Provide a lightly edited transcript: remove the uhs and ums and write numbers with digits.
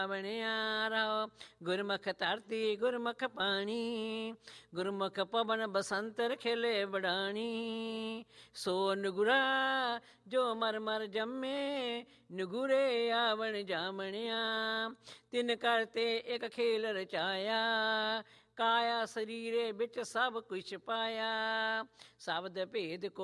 ਬਣਿਆ ਰਹਾ। ਗੁਰਮੁਖ ਧਰਤੀ ਗੁਰਮੁਖ ਪਾਣੀ, ਗੁਰਮੁਖ ਪਵਨ ਬਸੰਤਰ ਖੇਲੇ ਬੜਾਣੀ। ਸੋ ਨਗੁਰਾ ਜੋ ਮਰ ਮਰ ਜੰਮੇ, ਨਗੁਰੇ ਆਵਣ ਜਾਮਣਿਆ। ਤਿਨ ਕਰਤੇ ਇੱਕ ਖੇਲ ਰਚਾਇਆ, ਕਾਇਆ ਸਰੀਰੇ ਵਿੱਚ ਸਭ ਕੁਛ ਪਾਇਆ। ਸ਼ਬਦ ਭੇਦ ਕੋ